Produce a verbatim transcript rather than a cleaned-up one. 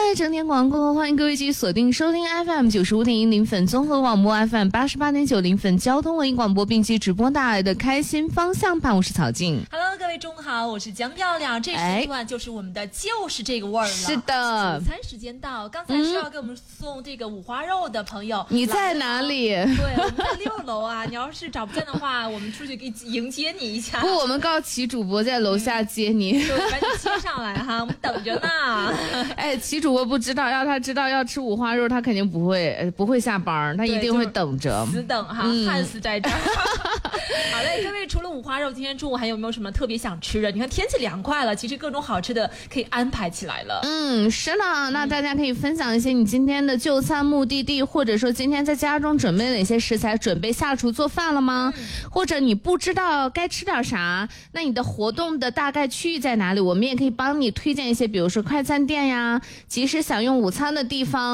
在整点广告，欢迎各位继续锁定收听 F M 九十五点一零粉综合广播 F M 八十八点九零粉交通文艺广播，并且直播带来的开心方向盘，我是曹静。 Hello， 各位中午好，我是江漂亮。这时段就是我们的就是这个味儿了。 是的， 午餐时间到，刚才是要给我们送这个五花肉的朋友， 嗯、你在哪里？ 对，我们在六楼啊。你要是找不见的话，我们出去给迎接你一下。 不，我们告齐主播在楼下接你， 对，把你接上来哈，我们等着呢。 哎，齐主播不知道，要他知道要吃五花肉，他肯定不会不会下班，他一定会等着， 死等哈，嗯、焊死在这儿。好嘞，各位，除了五花肉，今天中午还有没有什么特别想吃的？你看天气凉快了，其实各种好吃的可以安排起来了。 嗯，是的，那大家可以分享一些你今天的就餐目的地，或者说今天在家中准备哪些食材，准备下厨做饭了吗？嗯、或者你不知道该吃点啥，那你的活动的大概区域在哪里？我们也可以帮你推荐一些，比如说快餐店呀，及时享用午餐的地方。